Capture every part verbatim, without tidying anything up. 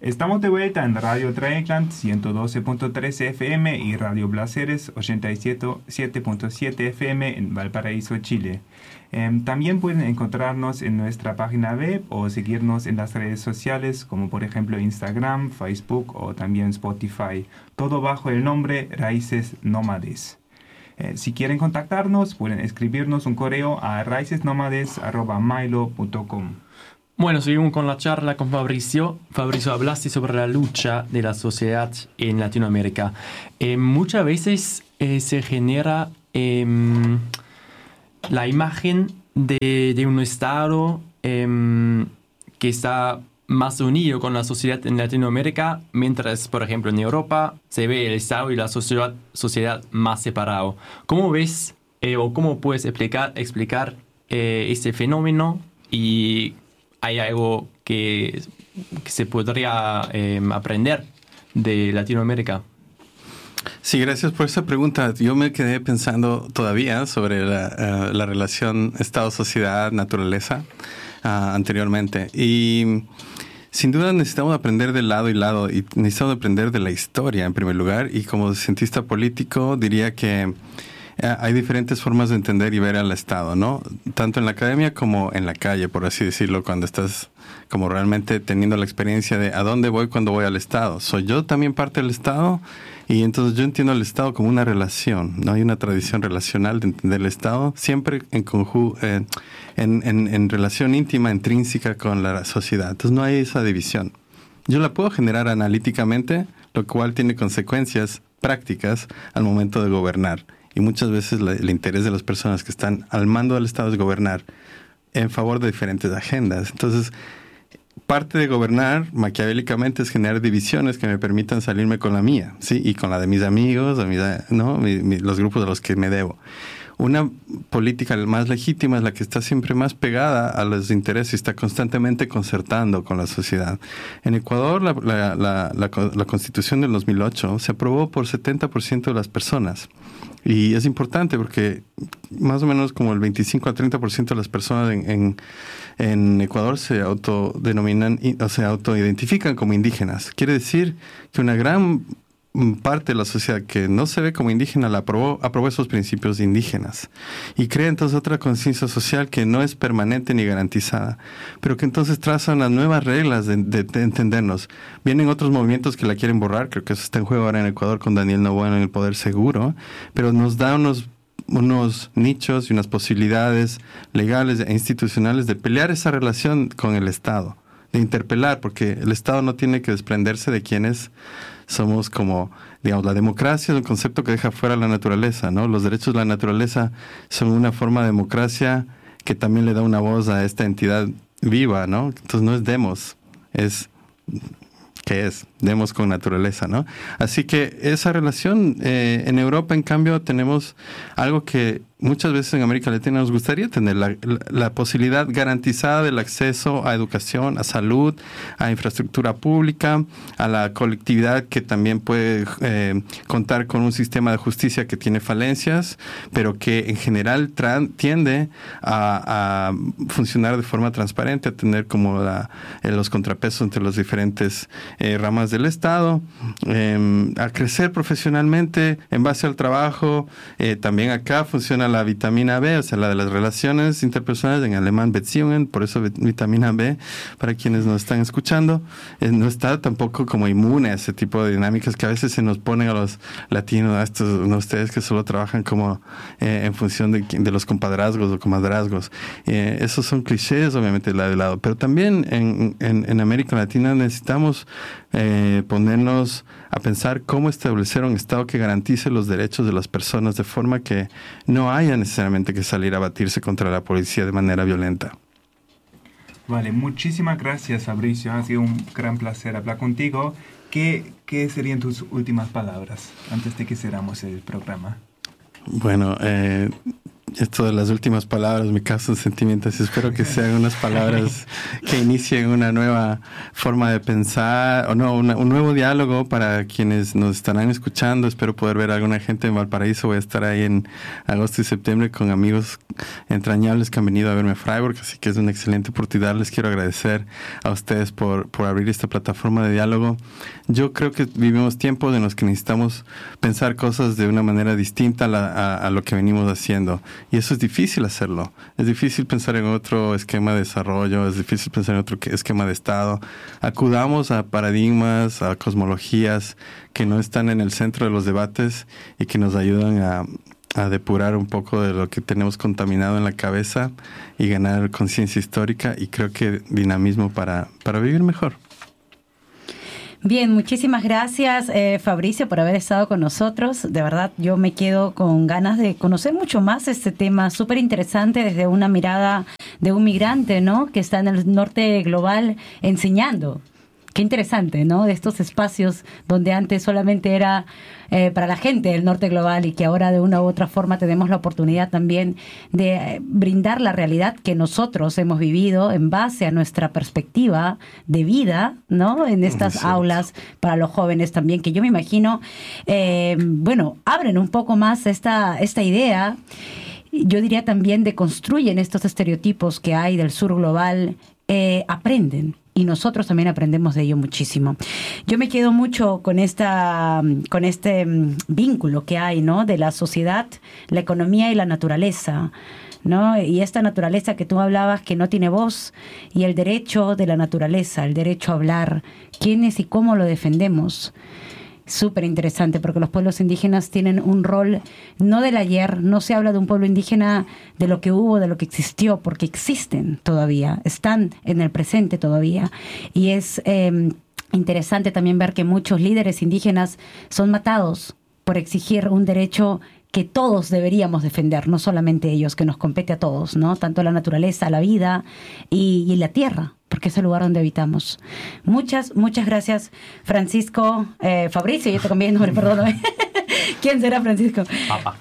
Estamos de vuelta en Radio Dreieckland ciento doce punto tres F M y Radio Placeres ochenta y siete punto siete F M en Valparaíso, Chile. Eh, también pueden encontrarnos en nuestra página web o seguirnos en las redes sociales como por ejemplo Instagram, Facebook o también Spotify, todo bajo el nombre Raíces Nómades. Eh, si quieren contactarnos, pueden escribirnos un correo a raicesnomades arroba mailo punto com. Bueno, seguimos con la charla con Fabricio. Fabricio, hablaste sobre la lucha de la sociedad en Latinoamérica. Eh, muchas veces eh, se genera eh, la imagen de, de un Estado eh, que está más unido con la sociedad en Latinoamérica, mientras, por ejemplo, en Europa se ve el Estado y la sociedad, sociedad más separado. ¿Cómo ves eh, o cómo puedes explicar, explicar eh, este fenómeno? Y ¿hay algo que, que se podría eh, aprender de Latinoamérica? Sí, gracias por esa pregunta. Yo me quedé pensando todavía sobre la, uh, la relación Estado-sociedad, naturaleza uh, anteriormente. Y sin duda necesitamos aprender de lado y lado y necesitamos aprender de la historia en primer lugar. Y como cientista político diría que hay diferentes formas de entender y ver al Estado, ¿no? Tanto en la academia como en la calle, por así decirlo, cuando estás como realmente teniendo la experiencia de a dónde voy cuando voy al Estado. ¿Soy yo también parte del Estado? Y entonces yo entiendo al Estado como una relación, ¿no? Hay una tradición relacional de entender el Estado, siempre en, conju- eh, en, en, en relación íntima, intrínseca con la sociedad. Entonces no hay esa división. Yo la puedo generar analíticamente, lo cual tiene consecuencias prácticas al momento de gobernar. Y muchas veces la, el interés de las personas que están al mando del Estado es gobernar en favor de diferentes agendas. Entonces, parte de gobernar maquiavélicamente es generar divisiones que me permitan salirme con la mía, ¿sí? Y con la de mis amigos, de mis, ¿no? Mi, mi, los grupos a los que me debo. Una política más legítima es la que está siempre más pegada a los intereses y está constantemente concertando con la sociedad. En Ecuador, la, la, la, la, la Constitución del dos mil ocho se aprobó por setenta por ciento de las personas. Y es importante porque más o menos como el veinticinco a treinta por ciento de las personas en, en, en Ecuador se autodenominan o se autoidentifican como indígenas. Quiere decir que una gran parte de la sociedad que no se ve como indígena la aprobó, aprobó esos principios indígenas y crea entonces otra conciencia social que no es permanente ni garantizada, pero que entonces trazan las nuevas reglas de, de, de entendernos. Vienen otros movimientos que la quieren borrar, creo que eso está en juego ahora en Ecuador con Daniel Noboa en el Poder Seguro, pero nos da unos unos nichos y unas posibilidades legales e institucionales de pelear esa relación con el Estado, de interpelar, porque el Estado no tiene que desprenderse de quienes somos como, digamos, la democracia es un concepto que deja fuera la naturaleza, ¿no? Los derechos de la naturaleza son una forma de democracia que también le da una voz a esta entidad viva, ¿no? Entonces no es demos, es, ¿qué es? Demos con naturaleza, ¿no? Así que esa relación, eh, en Europa, en cambio, tenemos algo que muchas veces en América Latina nos gustaría tener, la, la, la posibilidad garantizada del acceso a educación, a salud, a infraestructura pública, a la colectividad que también puede eh, contar con un sistema de justicia que tiene falencias, pero que en general tra- tiende a, a funcionar de forma transparente, a tener como la, eh, los contrapesos entre las diferentes eh, ramas del Estado, eh, a crecer profesionalmente en base al trabajo. Eh, también acá funciona la vitamina B, o sea, la de las relaciones interpersonales, en alemán Beziehungen, por eso vitamina B, para quienes nos están escuchando, eh, no está tampoco como inmune a ese tipo de dinámicas que a veces se nos ponen a los latinos, a estos, no, ustedes que solo trabajan como eh, en función de, de los compadrazgos o comadrazgos. Eh, esos son clichés, obviamente, de lado, pero también en, en, en América Latina necesitamos eh, ponernos a pensar cómo establecer un Estado que garantice los derechos de las personas de forma que no haya necesariamente que salir a batirse contra la policía de manera violenta. Vale, muchísimas gracias, Fabricio. Ha sido un gran placer hablar contigo. ¿Qué, qué serían tus últimas palabras antes de que cerramos el programa? Bueno, eh, esto de las últimas palabras me causan sentimientos. Espero que sean unas palabras que inicien una nueva forma de pensar, o no, una, un nuevo diálogo para quienes nos estarán escuchando. Espero poder ver a alguna gente en Valparaíso. Voy a estar ahí en agosto y septiembre con amigos entrañables que han venido a verme a Freiburg, así que es una excelente oportunidad. Les quiero agradecer a ustedes por, por abrir esta plataforma de diálogo. Yo creo que vivimos tiempos en los que necesitamos pensar cosas de una manera distinta a, la, a, a lo que venimos haciendo. Y eso es difícil hacerlo. Es difícil pensar en otro esquema de desarrollo, es difícil pensar en otro esquema de Estado. Acudamos a paradigmas, a cosmologías que no están en el centro de los debates y que nos ayudan a, a depurar un poco de lo que tenemos contaminado en la cabeza y ganar conciencia histórica y creo que dinamismo para, para vivir mejor. Bien, muchísimas gracias, eh, Fabricio, por haber estado con nosotros. De verdad, yo me quedo con ganas de conocer mucho más este tema súper interesante desde una mirada de un migrante, ¿no? Que está en el norte global enseñando. Qué interesante, ¿no? De estos espacios donde antes solamente era eh, para la gente del norte global y que ahora de una u otra forma tenemos la oportunidad también de eh, brindar la realidad que nosotros hemos vivido en base a nuestra perspectiva de vida, ¿no? En estas sí, aulas para los jóvenes también, que yo me imagino, eh, bueno, abren un poco más esta, esta idea. Yo diría también de construyen estos estereotipos que hay del sur global, eh, aprenden. Y nosotros también aprendemos de ello muchísimo. Yo me quedo mucho con esta, con este vínculo que hay, ¿no? De la sociedad, la economía y la naturaleza, ¿no? Y esta naturaleza que tú hablabas que no tiene voz y el derecho de la naturaleza, el derecho a hablar, quiénes y cómo lo defendemos. Súper interesante porque los pueblos indígenas tienen un rol no del ayer, no se habla de un pueblo indígena de lo que hubo, de lo que existió, porque existen todavía, están en el presente todavía. Y es eh, interesante también ver que muchos líderes indígenas son matados por exigir un derecho que todos deberíamos defender, no solamente ellos, que nos compete a todos, ¿no? Tanto la naturaleza, la vida y, y la tierra, porque es el lugar donde habitamos. Muchas, muchas gracias, Francisco, eh, Fabricio, yo te cambié el nombre, perdóname. ¿Quién será Francisco? Papá.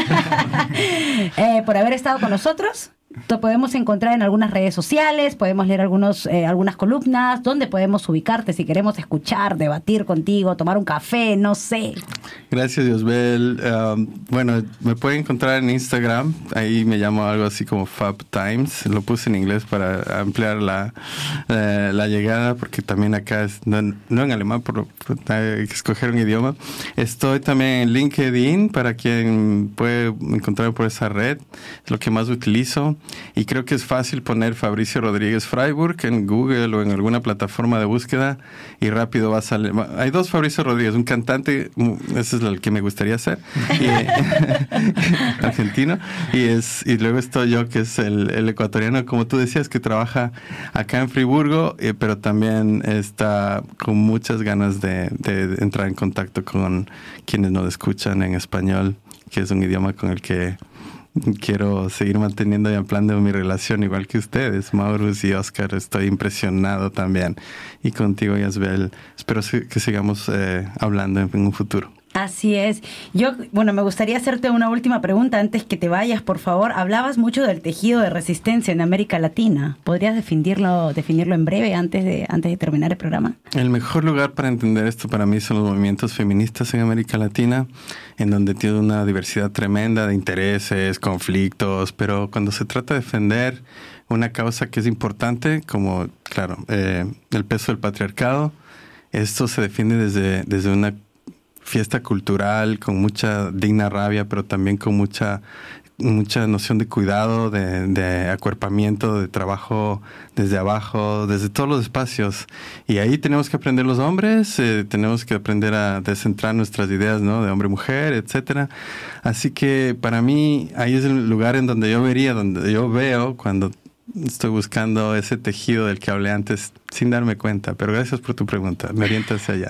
eh, por haber estado con nosotros. Te podemos encontrar en algunas redes sociales, podemos leer algunos, eh, algunas columnas, donde podemos ubicarte si queremos escuchar, debatir contigo, tomar un café, no sé. Gracias, Diosbel. Um, bueno, me pueden encontrar en Instagram, ahí me llamo algo así como Fab Times, lo puse en inglés para ampliar la, eh, la llegada, porque también acá es, no, no en alemán, por, por, hay que escoger un idioma. Estoy también en LinkedIn, para quien puede encontrarme por esa red, es lo que más utilizo. Y creo que es fácil poner Fabricio Rodríguez Freiburg en Google o en alguna plataforma de búsqueda y rápido va a salir. Hay dos Fabricio Rodríguez, un cantante, ese es el que me gustaría ser, y, argentino, y es y luego estoy yo, que es el, el ecuatoriano, como tú decías, que trabaja acá en Friburgo, eh, pero también está con muchas ganas de, de entrar en contacto con quienes nos escuchan en español, que es un idioma con el que quiero seguir manteniendo y ampliando mi relación, igual que ustedes, Maurus y Oscar. Estoy impresionado también. Y contigo, Yasbel, espero que sigamos eh, hablando en, en un futuro. Así es. Yo, bueno, me gustaría hacerte una última pregunta antes que te vayas, por favor. Hablabas mucho del tejido de resistencia en América Latina. ¿Podrías definirlo, definirlo en breve antes de, antes de terminar el programa? El mejor lugar para entender esto para mí son los movimientos feministas en América Latina, en donde tiene una diversidad tremenda de intereses, conflictos, pero cuando se trata de defender una causa que es importante, como, claro, eh, el peso del patriarcado, esto se defiende desde, desde una fiesta cultural, con mucha digna rabia, pero también con mucha mucha noción de cuidado, de, de acuerpamiento, de trabajo desde abajo, desde todos los espacios. Y ahí tenemos que aprender los hombres, eh, tenemos que aprender a descentrar nuestras ideas, ¿no? De hombre-mujer, etcétera. Así que para mí ahí es el lugar en donde yo vería, donde yo veo cuando estoy buscando ese tejido del que hablé antes sin darme cuenta. Pero gracias por tu pregunta, me orienta hacia allá.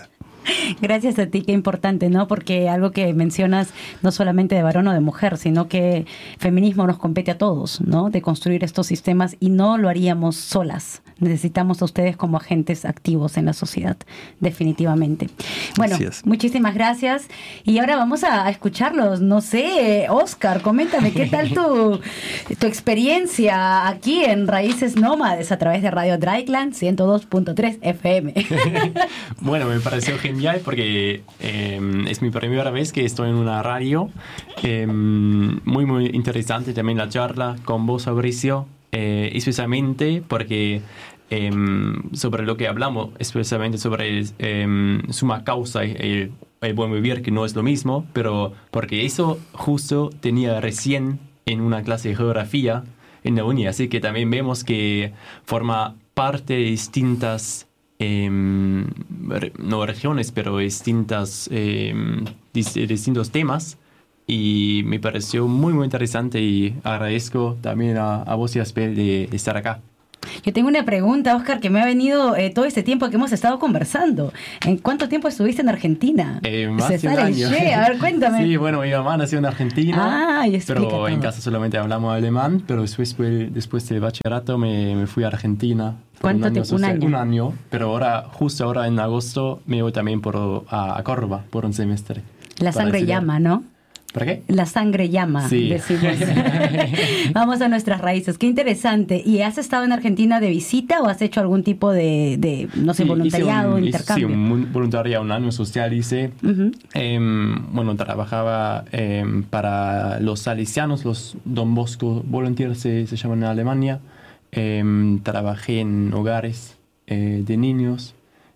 Gracias a ti, qué importante, ¿no? Porque algo que mencionas no solamente de varón o de mujer, sino que feminismo nos compete a todos, ¿no? De construir estos sistemas y no lo haríamos solas. Necesitamos a ustedes como agentes activos en la sociedad, definitivamente. Bueno, muchísimas gracias. Y ahora vamos a escucharlos. No sé, Oscar, coméntame, ¿qué tal tu, tu experiencia aquí en Raíces Nómades a través de Radio Drakeland ciento dos punto tres F M? Bueno, me pareció genial porque eh, es mi primera vez que estoy en una radio. Eh, muy, muy interesante también la charla con vos, Fabricio. Eh, especialmente porque eh, sobre lo que hablamos, especialmente sobre eh, suma causa y el, el buen vivir, que no es lo mismo, pero porque eso justo tenía recién en una clase de geografía en la uni, así que también vemos que forma parte de distintas, eh, no regiones, pero distintas, eh, dis- distintos temas. Y me pareció muy, muy interesante y agradezco también a, a vos y a Aspel de, de estar acá. Yo tengo una pregunta, Oscar, que me ha venido eh, todo este tiempo que hemos estado conversando. ¿En cuánto tiempo estuviste en Argentina? Eh, más de un año. Che, a ver, cuéntame. Sí, bueno, mi mamá nació en Argentina, ah, y pero todo. En casa solamente hablamos alemán, pero después, después del bachillerato me, me fui a Argentina. ¿Cuánto tiempo? Un, un año. Un año, pero ahora, justo ahora en agosto, me voy también por, a, a Córdoba por un semestre. La sangre llama, ¿no? ¿Para qué? La sangre llama, sí. decimos. Vamos a nuestras raíces. Qué interesante. ¿Y has estado en Argentina de visita o has hecho algún tipo de, de no sé, sí, voluntariado, un, intercambio? Sí, un voluntariado, un año social hice. Uh-huh. Eh, bueno, trabajaba eh, para los salesianos, los Don Bosco Volunteers se, se llaman en Alemania. Eh, trabajé en hogares eh, de niños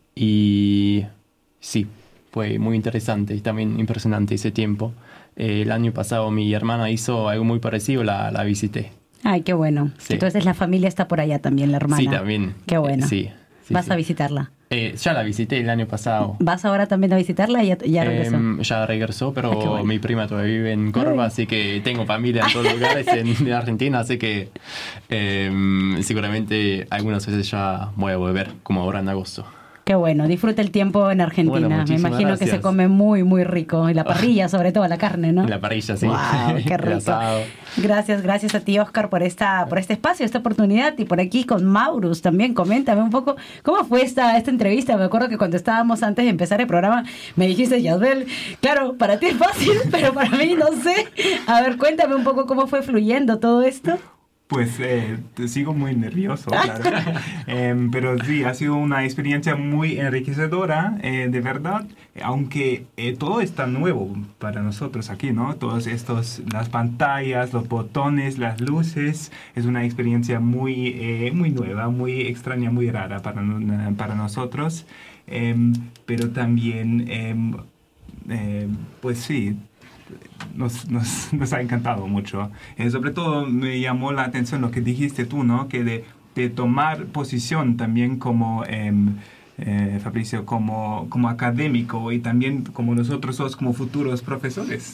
y sí, fue muy interesante y también impresionante ese tiempo. Eh, el año pasado mi hermana hizo algo muy parecido, la, la visité. Ay, qué bueno. Sí. Entonces la familia está por allá también, la hermana. Sí, también. Qué bueno. Eh, sí, sí. ¿Vas sí. a visitarla? Eh, ya la visité el año pasado. ¿Vas ahora también a visitarla? ¿Ya, ya regresó? Eh, ya regresó, pero ah, bueno. mi prima todavía vive en Córdoba, así que tengo familia en todos lugares en, en Argentina, así que eh, seguramente algunas veces ya voy a volver, como ahora en agosto. Qué bueno, disfruta el tiempo en Argentina. Bueno, me imagino gracias. Que se come muy, muy rico. Y la parrilla, sobre todo, la carne, ¿no? La parrilla, sí. Wow, qué rico. Gracias, gracias a ti, Oscar, por esta, por este espacio, esta oportunidad. Y por aquí con Maurus también, coméntame un poco cómo fue esta, esta entrevista. Me acuerdo que cuando estábamos antes de empezar el programa, me dijiste, Yasbel, claro, para ti es fácil, pero para mí no sé. A ver, cuéntame un poco cómo fue fluyendo todo esto. Pues eh, sigo muy nervioso, claro. eh, pero sí, ha sido una experiencia muy enriquecedora, eh, de verdad, aunque eh, todo está nuevo para nosotros aquí, ¿no? Todos estos, las pantallas, los botones, las luces, es una experiencia muy, eh, muy nueva, muy extraña, muy rara para, para nosotros, eh, pero también, eh, eh, pues sí, Nos, nos, nos ha encantado mucho. Eh, sobre todo me llamó la atención lo que dijiste tú, ¿no? Que de, de tomar posición también como, eh, eh, Fabricio, como, como académico y también como nosotros dos como futuros profesores.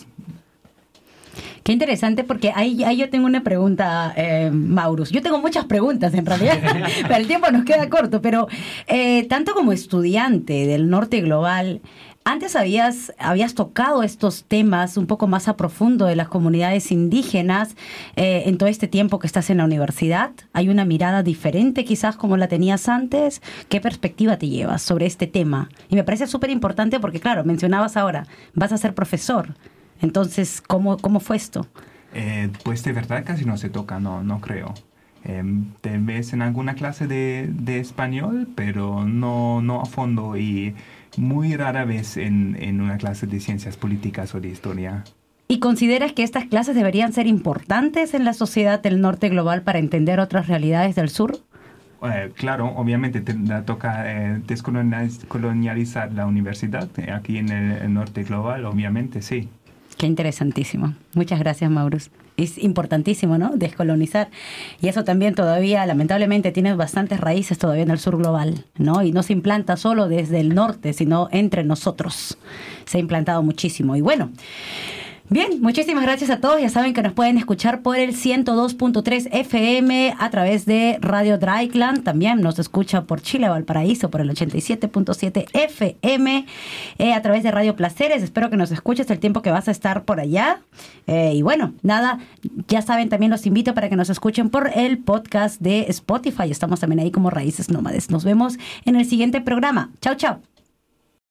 Qué interesante, porque ahí, ahí yo tengo una pregunta, eh, Maurus. Yo tengo muchas preguntas, en realidad, pero el tiempo nos queda corto. Pero eh, tanto como estudiante del Norte Global, antes habías, habías tocado estos temas un poco más a profundo de las comunidades indígenas eh, en todo este tiempo que estás en la universidad. ¿Hay una mirada diferente quizás como la tenías antes? ¿Qué perspectiva te llevas sobre este tema? Y me parece súper importante porque, claro, mencionabas ahora, vas a ser profesor. Entonces, ¿cómo, cómo fue esto? Eh, pues de verdad casi no se toca, no, no creo. Eh, te ves en alguna clase de, de español, pero no, no a fondo y muy rara vez en, en una clase de ciencias políticas o de historia. ¿Y consideras que estas clases deberían ser importantes en la sociedad del norte global para entender otras realidades del sur? Eh, claro, obviamente te, te toca eh, descolonializar la universidad eh, aquí en el, el norte global, obviamente, sí. Qué interesantísimo. Muchas gracias, Maurus. Es importantísimo, ¿no? Descolonizar. Y eso también todavía, lamentablemente, tiene bastantes raíces todavía en el sur global, ¿no? Y no se implanta solo desde el norte, sino entre nosotros. Se ha implantado muchísimo. Y bueno, Bien, muchísimas gracias a todos. Ya saben que nos pueden escuchar por el ciento dos punto tres F M a través de Radio Drakeland. También nos escucha por Chile, Valparaíso, por el ochenta y siete punto siete F M, eh, a través de Radio Placeres. Espero que nos escuches el tiempo que vas a estar por allá. Eh, y bueno, nada, ya saben, también los invito para que nos escuchen por el podcast de Spotify. Estamos también ahí como Raíces Nómades. Nos vemos en el siguiente programa. Chao, chao.